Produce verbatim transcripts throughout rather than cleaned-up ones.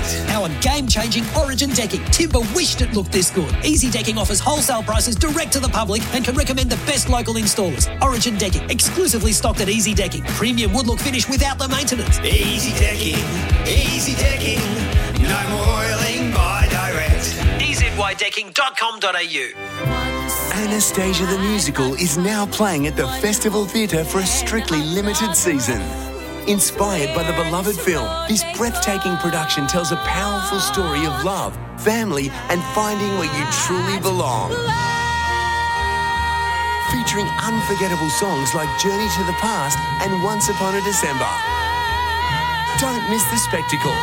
Direct. Our game-changing Origin decking. Timber wished it looked this good. Easy Decking offers wholesale prices direct to the public and can recommend the best local installers. Origin Decking, exclusively stocked at Easy Decking. Premium wood look finish without the maintenance. Easy Decking, Easy Decking. No more oiling, buy direct. e z y decking dot com dot a u. Anastasia the Musical is now playing at the Festival Theatre for a strictly limited season. Inspired by the beloved film, this breathtaking production tells a powerful story of love, family, and finding where you truly belong. Featuring unforgettable songs like Journey to the Past and Once Upon a December. Don't miss the spectacle.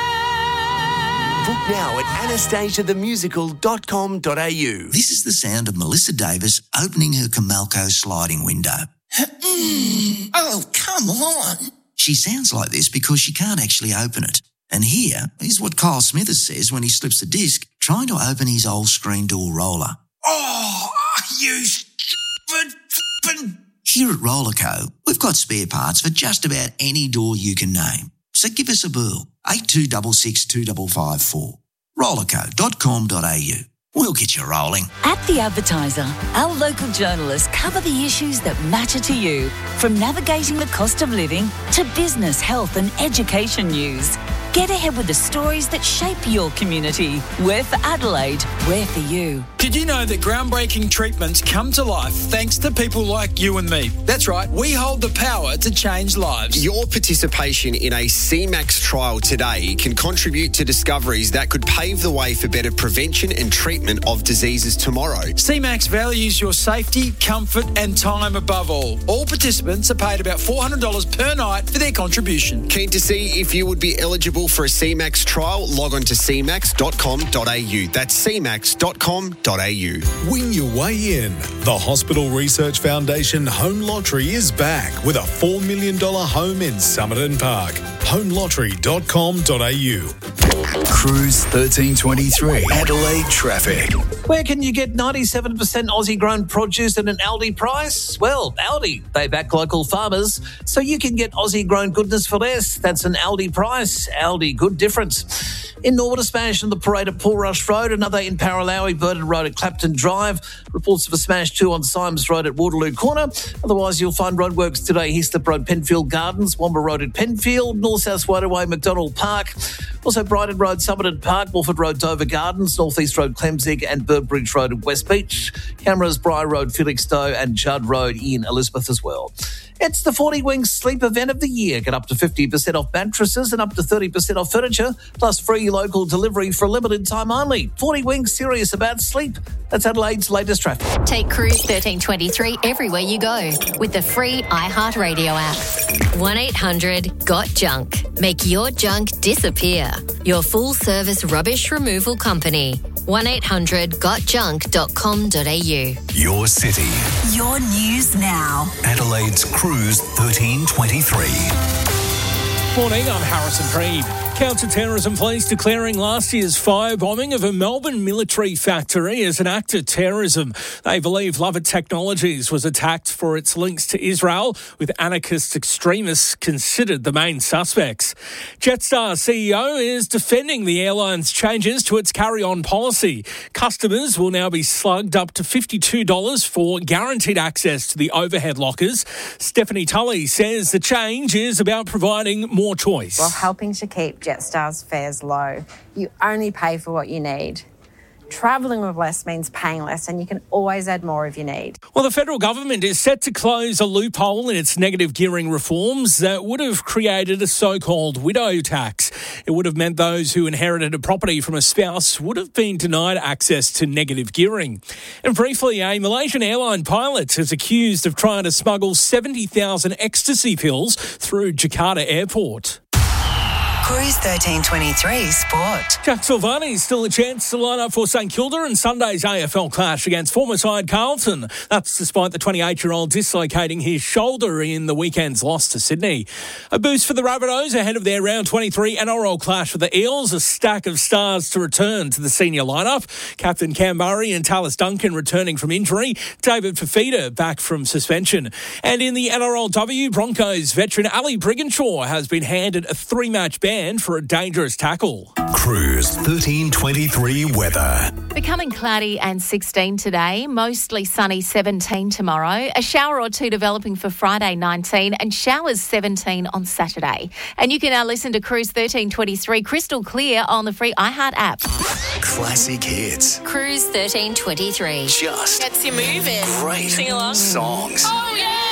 Book now at anastasia the musical dot com dot a u. This is the sound of Melissa Davis opening her Comalco sliding window. Oh, come on. She sounds like this because she can't actually open it. And here is what Kyle Smithers says when he slips the disc trying to open his old screen door roller. Oh, you stupid flippin'... Here at Rollerco, we've got spare parts for just about any door you can name. So give us a burl, eight two six six two five five four. rollerco dot com dot a u. We'll get you rolling. At The Advertiser, our local journalists cover the issues that matter to you, from navigating the cost of living to business, health and education news. Get ahead with the stories that shape your community. We're for Adelaide, we're for you. Did you know that groundbreaking treatments come to life thanks to people like you and me? That's right, we hold the power to change lives. Your participation in a C MAX trial today can contribute to discoveries that could pave the way for better prevention and treatment of diseases tomorrow. C MAX values your safety, comfort and time above all. All participants are paid about four hundred dollars per night for their contribution. Keen to see if you would be eligible for a C MAX trial? Log on to c max dot com dot a u. That's c max dot com dot a u. Win your way in. The Hospital Research Foundation Home Lottery is back with a four million dollars home in Somerton Park. home lottery dot com dot a u. Cruise thirteen twenty-three. Adelaide traffic. Where can you get ninety-seven percent Aussie-grown produce at an Aldi price? Well, Aldi. They back local farmers, so you can get Aussie-grown goodness for less. That's an Aldi price. Aldi, good difference. In Norwood, a smash in the parade at Paul Rush Road, another in Paralowie, Burton Road at Clapton Drive. Reports of a smash too on Symes Road at Waterloo Corner. Otherwise, you'll find roadworks today, Heaslip Road, Penfield Gardens, Wamba Road at Penfield, North-South Waterway, McDonald Park. Also, Brighton Road, Somerton Park, Wolford Road, Dover Gardens, North East Road, Clemzig and Burbridge Road at West Beach. Cameras, Briar Road, Felixstowe and Judd Road in Elizabeth as well. It's the forty Wings Sleep Event of the Year. Get up to fifty percent off mattresses and up to thirty percent off furniture, plus free local delivery for a limited time only. forty Wings, serious about sleep. That's Adelaide's latest traffic. Take Cruise thirteen twenty-three everywhere you go with the free iHeartRadio app. one eight hundred got junk. Make your junk disappear. Your full-service rubbish removal company. one eight hundred got junk dot com dot a u. Your city. Your news now. Adelaide's Cruise thirteen twenty-three. Morning, I'm Harrison Preid. Counter-terrorism police declaring last year's firebombing of a Melbourne military factory as an act of terrorism. They believe Lovett Technologies was attacked for its links to Israel, with anarchist extremists considered the main suspects. Jetstar C E O is defending the airline's changes to its carry-on policy. Customers will now be slugged up to fifty-two dollars for guaranteed access to the overhead lockers. Stephanie Tully says the change is about providing more choice. While helping to keep Jetstar's fares low, you only pay for what you need. Travelling with less means paying less, and you can always add more if you need. Well, the federal government is set to close a loophole in its negative gearing reforms that would have created a so-called widow tax. It would have meant those who inherited a property from a spouse would have been denied access to negative gearing. And briefly, a Malaysian airline pilot is accused of trying to smuggle seventy thousand ecstasy pills through Jakarta Airport. Cruise thirteen twenty-three Sport. Jack Silvani's still a chance to line up for St Kilda in Sunday's A F L clash against former side Carlton. That's despite the twenty-eight-year-old dislocating his shoulder in the weekend's loss to Sydney. A boost for the Rabbitohs ahead of their round twenty-three N R L clash with the Eels. A stack of stars to return to the senior lineup. Captain Cam Murray and Tallis Duncan returning from injury. David Fafita back from suspension. And in the N R L W, Broncos veteran Ali Brigginshaw has been handed a three-match ban banned for a dangerous tackle. Cruise thirteen twenty-three weather. Becoming cloudy and sixteen today, mostly sunny seventeen tomorrow, a shower or two developing for Friday nineteen and showers seventeen on Saturday. And you can now listen to Cruise thirteen twenty-three crystal clear on the free iHeart app. Classic hits. Cruise thirteen twenty-three. Just Gets you moving. great Sing along. songs. Oh, yeah.